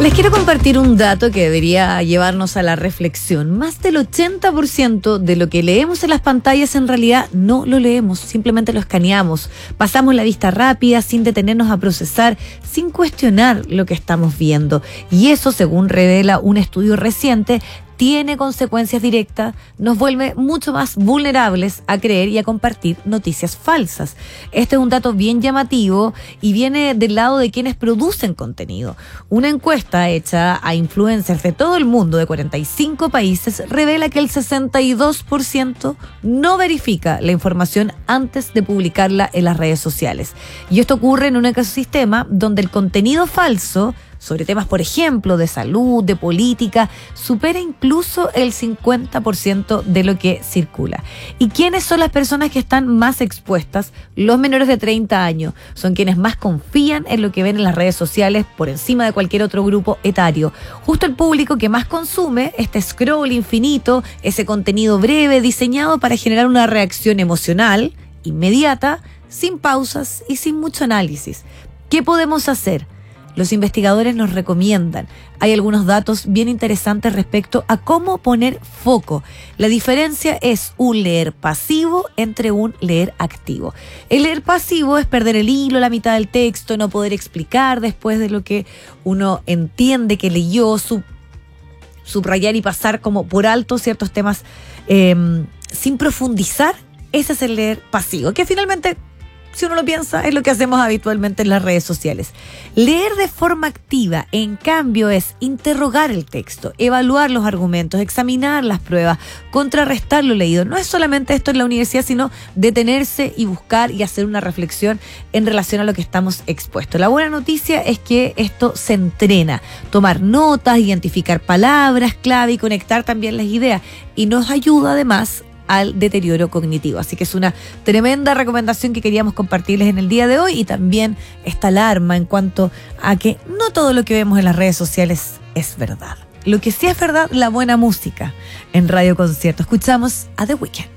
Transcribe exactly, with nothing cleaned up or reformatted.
Les quiero compartir un dato que debería llevarnos a la reflexión. Más del ochenta por ciento de lo que leemos en las pantallas en realidad no lo leemos, simplemente lo escaneamos. Pasamos la vista rápida sin detenernos a procesar, sin cuestionar lo que estamos viendo. Y eso, según revela un estudio reciente, tiene consecuencias directas, nos vuelve mucho más vulnerables a creer y a compartir noticias falsas. Este es un dato bien llamativo y viene del lado de quienes producen contenido. Una encuesta hecha a influencers de todo el mundo de cuarenta y cinco países revela que el sesenta y dos por ciento no verifica la información antes de publicarla en las redes sociales. Y esto ocurre en un ecosistema donde el contenido falso sobre temas, por ejemplo, de salud, de política, supera incluso el cincuenta por ciento de lo que circula. ¿Y quiénes son las personas que están más expuestas? Los menores de treinta años. Son quienes más confían en lo que ven en las redes sociales por encima de cualquier otro grupo etario. Justo el público que más consume este scroll infinito, ese contenido breve diseñado para generar una reacción emocional, inmediata, sin pausas y sin mucho análisis. ¿Qué podemos hacer? Los investigadores nos recomiendan. Hay algunos datos bien interesantes respecto a cómo poner foco. La diferencia es un leer pasivo entre un leer activo. El leer pasivo es perder el hilo, la mitad del texto, no poder explicar después de lo que uno entiende que leyó, sub, subrayar y pasar como por alto ciertos temas eh, sin profundizar. Ese es el leer pasivo, que finalmente, si uno lo piensa, es lo que hacemos habitualmente en las redes sociales. Leer de forma activa, en cambio, es interrogar el texto, evaluar los argumentos, examinar las pruebas, contrarrestar lo leído. No es solamente esto en la universidad, sino detenerse y buscar y hacer una reflexión en relación a lo que estamos expuestos. La buena noticia es que esto se entrena. Tomar notas, identificar palabras clave y conectar también las ideas. Y nos ayuda además al deterioro cognitivo. Así que es una tremenda recomendación que queríamos compartirles en el día de hoy, y también esta alarma en cuanto a que no todo lo que vemos en las redes sociales es verdad. Lo que sí es verdad, la buena música en Radio Concierto. Escuchamos a The Weeknd.